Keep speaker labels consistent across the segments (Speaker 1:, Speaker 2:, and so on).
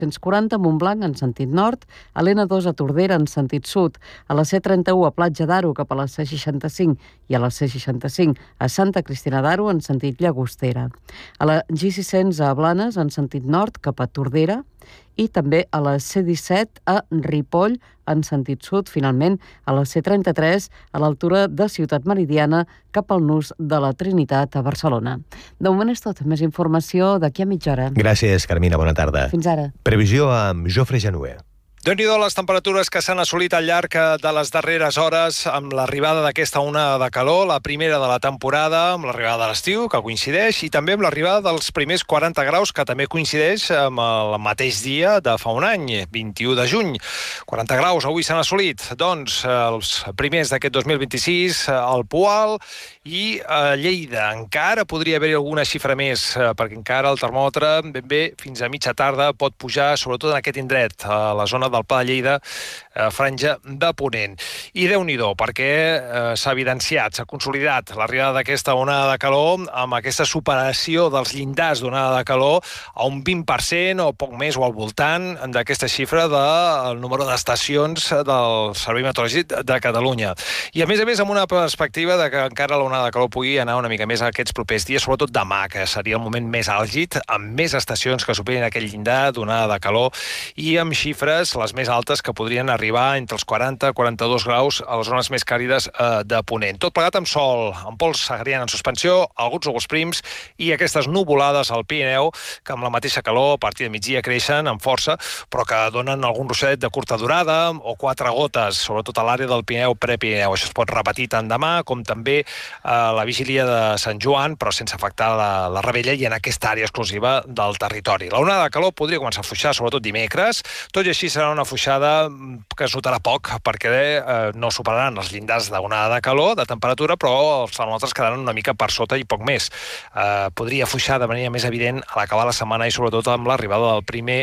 Speaker 1: 240 a Montblanc en sentit nord, a l'N2 a Tordera en sentit sud, a la C31 a Platja d'Aro cap a la C65 i a la C65 a Santa Cristina d'Aro en sentit Llagostera, a la G600 a Blanes en sentit nord cap a Tordera i també a la C17 a Ripoll en sentit sud, finalment a la C33 a l'altura de Ciutat Meridiana cap al nus de la Trinitat a Barcelona. De moment és tot. Més informació d'aquí a mitja hora.
Speaker 2: Gràcies, Carmina. Bona tarda.
Speaker 1: Fins ara.
Speaker 2: Previsió amb Jofre Januer.
Speaker 3: Déu-n'hi-do les temperatures que s'han assolit al llarg de les darreres hores amb l'arribada d'aquesta onada de calor, la primera de la temporada, amb l'arribada de l'estiu, que coincideix, i també amb l'arribada dels primers 40 graus, que també coincideix amb el mateix dia de fa un any, 21 de juny. 40 graus avui s'han assolit. Doncs els primers d'aquest 2026 al Poal i a Lleida. Encara podria haver-hi alguna xifra més, perquè encara el termòmetre ben bé fins a mitja tarda pot pujar, sobretot en aquest indret, a la zona del Pla de Lleida, franja de Ponent. I Déu-n'hi-do, perquè s'ha evidenciat, s'ha consolidat l'arribada d'aquesta onada de calor amb aquesta superació dels llindars d'onada de calor a un 20% o poc més o al voltant d'aquesta xifra del número d'estacions del Servei Meteorològic de Catalunya. I a més, amb una perspectiva de que encara l'onada de calor pugui anar una mica més aquests propers dies, sobretot demà, que seria el moment més àlgid, amb més estacions que superin aquell llindar d'onada de calor i amb xifres les més altes que podrien arribar entre els 40 i 42 graus a les zones més càlides de Ponent. Tot plegat amb sol, amb pols sahariana en suspensió, alguns núvols prims i aquestes nuvolades al Pirineu que amb la mateixa calor a partir de migdia creixen amb força, però que donen algun rossedet de curta durada o 4 gotes, sobretot a l'àrea del Pirineu prepirineu. Això es pot repetir tant demà com també a la vigília de Sant Joan, però sense afectar la Rebella i en aquesta àrea exclusiva del territori. La onada de calor podria començar a afluixar, sobretot dimecres. Tot i així serà una afluixada que es notarà poc, perquè no superaran els llindars d'onada de calor, de temperatura, però els termòmetres quedaran una mica per sota i poc més. Podria afluixar de manera més evident a l'acabar la setmana i sobretot amb l'arribada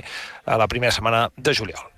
Speaker 3: a la primera setmana de juliol.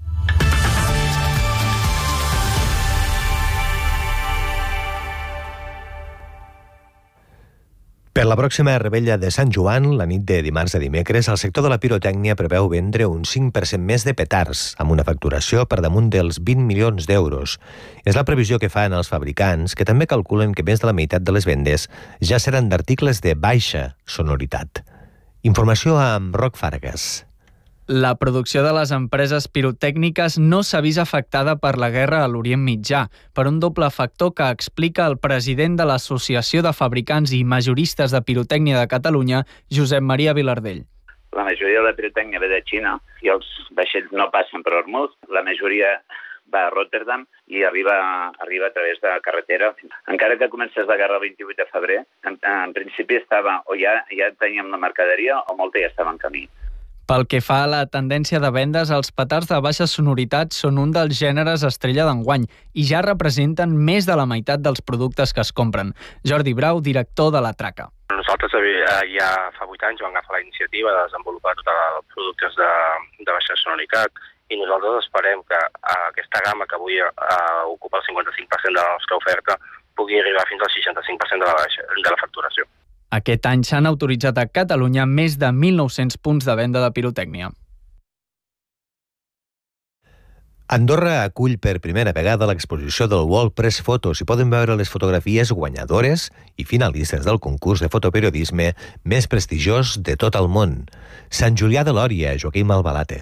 Speaker 2: Per la pròxima rebella de Sant Joan, la nit de dimarts a dimecres, el sector de la pirotècnia preveu vendre un 5% més de petards, amb una facturació per damunt dels 20 milions d'euros. És la previsió que fan els fabricants, que també calculen que més de la meitat de les vendes ja seran d'articles de baixa sonoritat. Informació amb Roc Fargas.
Speaker 4: La producció de les empreses pirotècniques no s'ha vist afectada per la guerra a l'Orient Mitjà, per un doble factor que explica el president de l'Associació de Fabricants i Majoristes de Pirotècnia de Catalunya, Josep Maria Vilardell.
Speaker 5: La majoria de la pirotècnia ve de Xina i els vaixells no passen per Hormuz. La majoria va a Rotterdam i arriba a través de la carretera. Encara que comencés la guerra el 28 de febrer, en principi estava o ja teníem la mercaderia o molta ja estava en camí.
Speaker 4: Pel que fa a la tendència de vendes, els petards de baixa sonoritat són un dels gèneres estrella d'enguany i ja representen més de la meitat dels productes que es compren. Jordi Brau, director de la Traca.
Speaker 6: Nosaltres ja fa 8 anys vam agafar la iniciativa de desenvolupar tots els productes de baixa sonoritat i nosaltres esperem que aquesta gamma que avui ocupa el 55% de la nostra oferta pugui arribar fins al 65% de la facturació.
Speaker 4: Aquest any s'han autoritzat a Catalunya més de 1.900 punts de venda de pirotècnia.
Speaker 2: Andorra acull per primera vegada l'exposició del World Press Photo. S'hi poden veure les fotografies guanyadores i finalistes del concurs de fotoperiodisme més prestigiós de tot el món. Sant Julià de Lòria, Joaquim Albalate.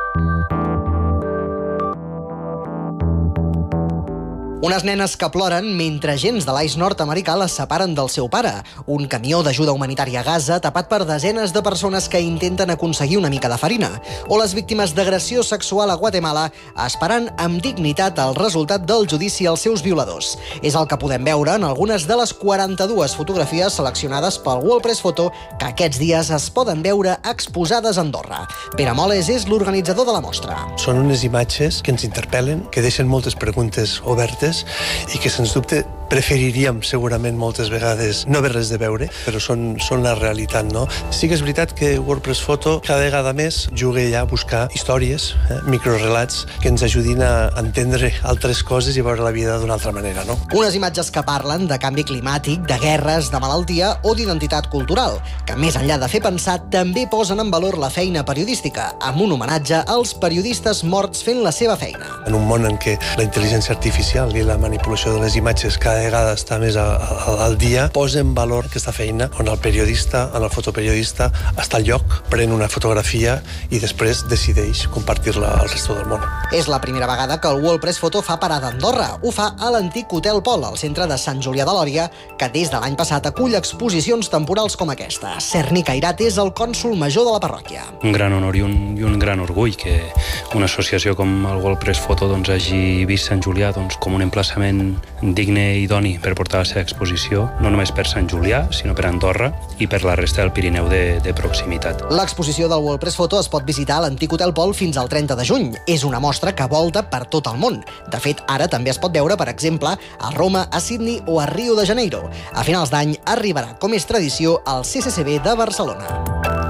Speaker 7: Unes nenes que ploren mentre agents de l'AIS nord-americà les separen del seu pare. Un camió d'ajuda humanitària a Gaza tapat per desenes de persones que intenten aconseguir una mica de farina. O les víctimes d'agressió sexual a Guatemala esperant amb dignitat el resultat del judici als seus violadors. És el que podem veure en algunes de les 42 fotografies seleccionades pel World Press Photo que aquests dies es poden veure exposades a Andorra. Pere Moles és l'organitzador de la mostra.
Speaker 8: Són unes imatges que ens interpel·len, que deixen moltes preguntes obertes i que, sens dubte, preferiríem segurament moltes vegades no haver res de veure, però són la realitat, no? Sí que és veritat que WordPress Photo cada vegada més juga ja a buscar històries, microrelats, que ens ajudin a entendre altres coses i veure la vida d'una altra manera, no?
Speaker 7: Unes imatges que parlen de canvi climàtic, de guerres, de malaltia o d'identitat cultural, que més enllà de fer pensar també posen en valor la feina periodística, amb un homenatge als periodistes morts fent la seva feina.
Speaker 8: En un món en què la intel·ligència artificial i la manipulació de les imatges cada vegada està més al dia, posa en valor aquesta feina on el periodista, el fotoperiodista, està al lloc, pren una fotografia i després decideix compartir-la al resto del món.
Speaker 7: És la primera vegada que el WordPress Photo fa parada a Andorra. Ho fa a l'antic Hotel Pol, al centre de Sant Julià de Lòria, que des de l'any passat acull exposicions temporals com aquesta. Cerny Cairat és el cònsol major de la parròquia.
Speaker 9: Un gran honor i un gran orgull que una associació com el WordPress Photo hagi vist Sant Julià com un emplaçament digne i idoni per portar la seva exposició, no només per Sant Julià, sinó per Andorra i per la resta del Pirineu de proximitat.
Speaker 7: L'exposició del WordPress Photo es pot visitar a l'antic Hotel Pol fins al 30 de juny. És una mostra que volta per tot el món. De fet, ara també es pot veure, per exemple, a Roma, a Sydney o a Rio de Janeiro. A finals d'any arribarà, com és tradició, al CCCB de Barcelona.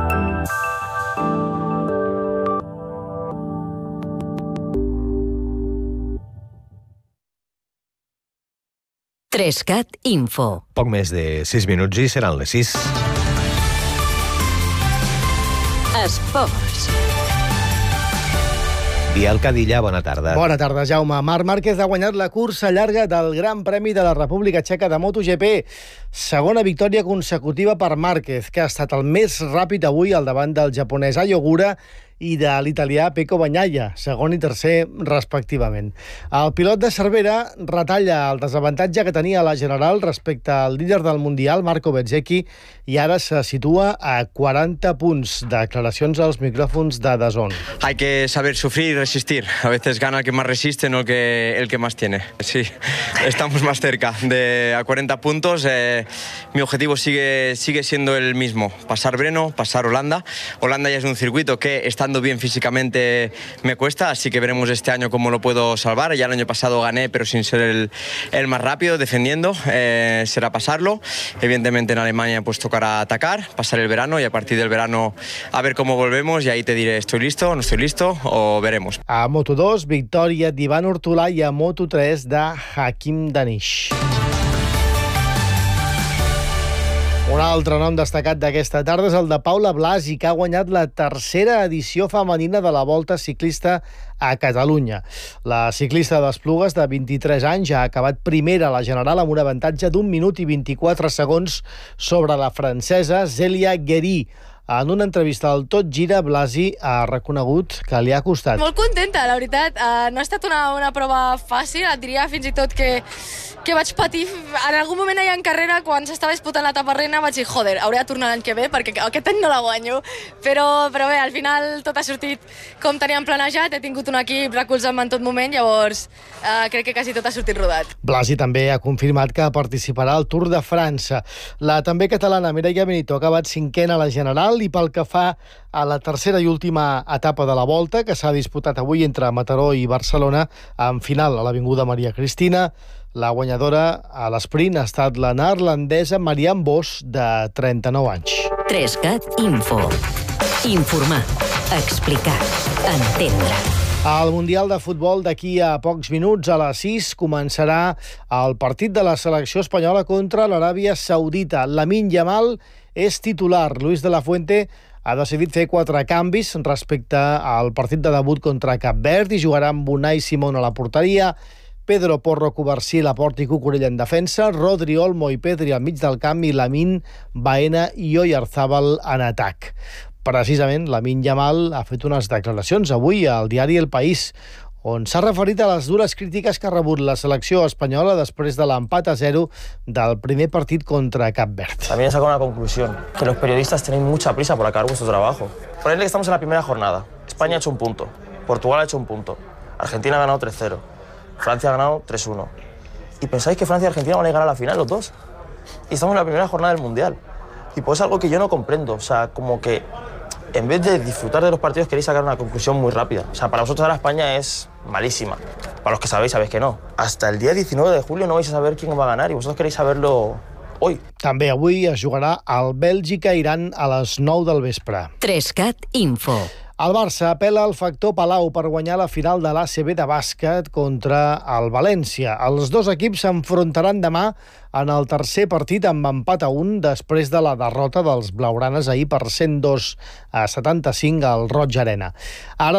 Speaker 10: Trescat Info.
Speaker 2: Poc més de 6 minuts i seran les 6.
Speaker 10: Esports.
Speaker 2: Biel Cadilla, bona tarda.
Speaker 11: Bona tarda, Jaume. Marc Márquez ha guanyat la cursa llarga del Gran Premi de la República Txeca de MotoGP. Segona victòria consecutiva per Márquez, que ha estat el més ràpid avui al davant del japonès Ai Ogura i de l'italià Pecco Bagnaia, segon i tercer respectivament. El pilot de Cervera retalla el desavantatge que tenia la General respecte al líder del Mundial, Marco Bezzecchi, i ara se situa a 40 punts. Declaracions als micròfons de DAZN.
Speaker 12: Hay que saber sufrir y resistir. A veces gana el que más resiste, no el que más tiene. Sí, estamos más cerca de a 40 puntos. Mi objetivo sigue siendo el mismo. Pasar Breno, pasar Holanda. Holanda ya es un circuito que estando bien físicamente me cuesta, así que veremos este año cómo lo puedo salvar. Ya el año pasado gané, pero sin ser el más rápido, defendiendo. Será pasarlo. Evidentemente en Alemania pues tocará atacar, pasar el verano y a partir del verano a ver cómo volvemos y ahí te diré estoy listo, no estoy listo o veremos.
Speaker 11: A Moto2, victòria d'Ivan Ortolà i a Moto3 de Hakim Danish. Un altre nom destacat d'aquesta tarda és el de Paula Blasi, que ha guanyat la tercera edició femenina de la Volta Ciclista a Catalunya. La ciclista d'Esplugues, de 23 anys, ha acabat primera a la general amb un avantatge d'1 minut i 24 segons sobre la francesa Zélia Guéry. En una entrevista al Tot Gira, Blasi ha reconegut que li ha costat.
Speaker 13: Molt contenta, la veritat. No ha estat una prova fàcil, et diria fins i tot que vaig patir. En algun moment allà en carrera, quan s'estava disputant l'etapa reina, vaig dir, joder, hauré de tornar l'any que ve, perquè aquest any no la guanyo. Però bé, al final tot ha sortit com teníem planejat, he tingut un equip recolzant-me en tot moment, llavors crec que quasi tot ha sortit rodat.
Speaker 11: Blasi també ha confirmat que participarà al Tour de França. La també catalana Mireia Benito ha acabat cinquena a la general i pel que fa a la tercera i última etapa de la Volta, que s'ha disputat avui entre Mataró i Barcelona, amb final a l'Avinguda Maria Cristina, la guanyadora a l'esprint ha estat la neerlandesa Marianne Vos, de 39 anys.
Speaker 10: Trescat Info. Informar, explicar, entendre.
Speaker 11: Al Mundial de Futbol d'aquí a pocs minuts, a les 6, començarà el partit de la selecció espanyola contra l'Aràbia Saudita. Lamine Yamal és titular. Luis de la Fuente ha decidit fer 4 canvis respecte al partit de debut contra Cap Verd i jugarà amb Unai Simón a la porteria, Pedro Porro, Covarsí, Laporte i Cucurella en defensa, Rodri, Olmo i Pedri al mig del camp i Lamine, Baena i Oyarzabal en atac. Precisament, Lamine Yamal ha fet unes declaracions avui al diari El País, on s'ha referit a les dures crítiques que ha rebut la selecció espanyola després de l'empat a 0 del primer partit contra Cap Verd.
Speaker 14: También he sacado una conclusión, que los periodistas tenéis mucha prisa por acabar vuestro trabajo. Ponedle que estamos en la primera jornada. España ha hecho un punto, Portugal ha hecho un punto, Argentina ha ganado 3-0, Francia ha ganado 3-1. ¿Y pensáis que Francia y Argentina van a llegar a la final los dos? Y estamos en la primera jornada del Mundial. Y pues es algo que yo no comprendo, o sea, como que en vez de disfrutar de los partidos queréis sacar una conclusión muy rápida. O sea, para vosotros ahora España es malísima. Para los que sabéis que no. Hasta el día 19 de julio no vais a saber quién va a ganar y vosotros queréis saberlo hoy.
Speaker 11: També avui es jugarà el Bèlgica-Iran a les 9 del vespre.
Speaker 10: 3CAT Info.
Speaker 11: El Barça apela al factor Palau per guanyar la final de l'ACB de bàsquet contra el València. Els dos equips s'enfrontaran demà en el tercer partit amb empat a 1 després de la derrota dels blaugranes ahir per 102-75 al Roig Arena. Ara